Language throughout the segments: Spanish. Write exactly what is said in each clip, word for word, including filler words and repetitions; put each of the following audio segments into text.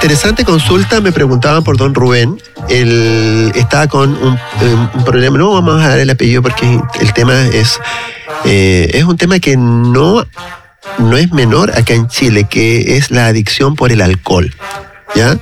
interesante consulta, me preguntaban por don Rubén. Él estaba con un, un problema, no vamos a dar el apellido porque el tema es, eh, es un tema que no, no es menor acá en Chile, que es la adicción por el alcohol, ¿ya?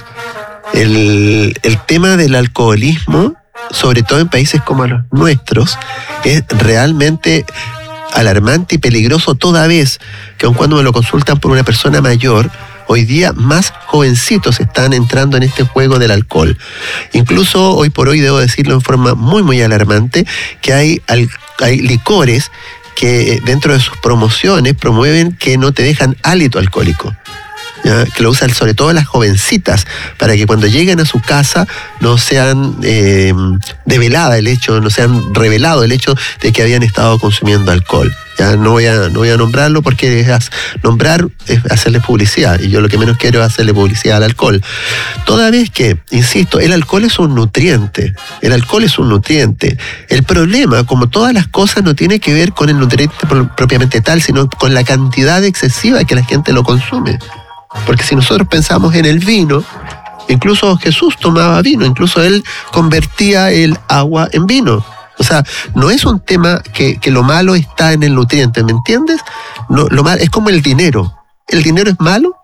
El, el tema del alcoholismo, sobre todo en países como los nuestros, es realmente alarmante y peligroso, toda vez que aun cuando me lo consultan por una persona mayor, hoy día más jovencitos están entrando en este juego del alcohol. Incluso hoy por hoy, debo decirlo en forma muy muy alarmante, que hay, hay licores que dentro de sus promociones promueven que no te dejan hálito alcohólico, ¿ya? Que lo usan sobre todo las jovencitas, para que cuando lleguen a su casa no sean eh, develada el hecho, no sean revelado el hecho de que habían estado consumiendo alcohol. Ya no voy a, no voy a nombrarlo porque es, nombrar es hacerle publicidad, y yo lo que menos quiero es hacerle publicidad al alcohol. Toda vez que, insisto, el alcohol es un nutriente, el alcohol es un nutriente. El problema, como todas las cosas, no tiene que ver con el nutriente propiamente tal, sino con la cantidad excesiva que la gente lo consume. Porque si nosotros pensamos en el vino, incluso Jesús tomaba vino, incluso él convertía el agua en vino. O sea, no es un tema que, que lo malo está en el nutriente, ¿me entiendes? No, lo mal, es como el dinero. ¿El dinero es malo?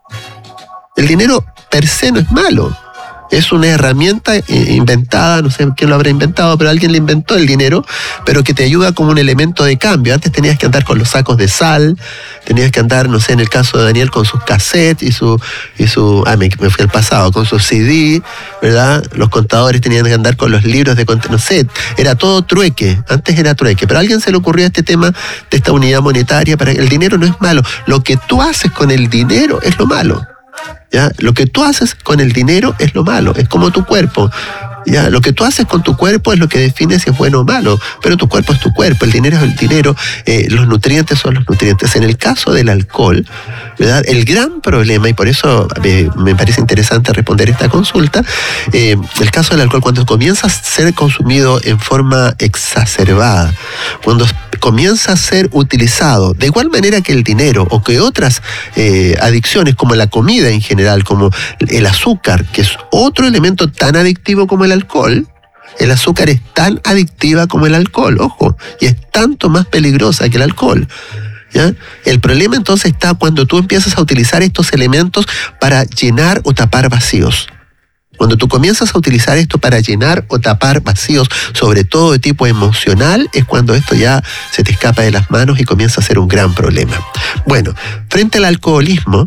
El dinero per se no es malo. Es una herramienta inventada, no sé quién lo habrá inventado, pero alguien le inventó el dinero, pero que te ayuda como un elemento de cambio. Antes tenías que andar con los sacos de sal, tenías que andar, no sé, en el caso de Daniel, con sus cassettes y su, y su ah, me, me fui al pasado, con sus C D, ¿verdad? Los contadores tenían que andar con los libros de contenido, no sé, era todo trueque, antes era trueque, pero a alguien se le ocurrió este tema de esta unidad monetaria, para que el dinero no es malo, lo que tú haces con el dinero es lo malo. ¿Ya? Lo que tú haces con el dinero es lo malo, es como tu cuerpo. ¿Ya? Lo que tú haces con tu cuerpo es lo que define si es bueno o malo, pero tu cuerpo es tu cuerpo, el dinero es el dinero, eh, los nutrientes son los nutrientes. En el caso del alcohol, ¿verdad? El gran problema, y por eso eh, me parece interesante responder esta consulta, eh, el caso del alcohol, cuando comienza a ser consumido en forma exacerbada, cuando comienza a ser utilizado de igual manera que el dinero o que otras eh, adicciones como la comida en general, como el azúcar, que es otro elemento tan adictivo como el alcohol. El azúcar es tan adictiva como el alcohol, ojo, y es tanto más peligrosa que el alcohol, ¿ya? El problema entonces está cuando tú empiezas a utilizar estos elementos para llenar o tapar vacíos. Cuando tú comienzas a utilizar esto para llenar o tapar vacíos, sobre todo de tipo emocional, es cuando esto ya se te escapa de las manos y comienza a ser un gran problema. Bueno, frente al alcoholismo,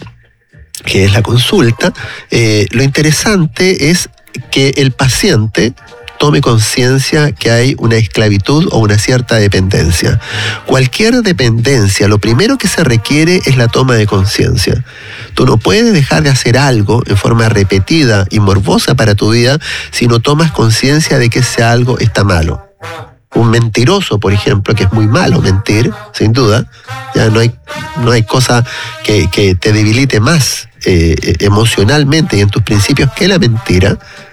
que es la consulta, eh, lo interesante es que el paciente tome conciencia que hay una esclavitud o una cierta dependencia. Cualquier dependencia, lo primero que se requiere es la toma de conciencia. Tú no puedes dejar de hacer algo en forma repetida y morbosa para tu vida si no tomas conciencia de que ese algo está malo. Un mentiroso, por ejemplo, que es muy malo mentir, sin duda, ya no hay, no hay cosa que, que te debilite más eh, emocionalmente y en tus principios que la mentira.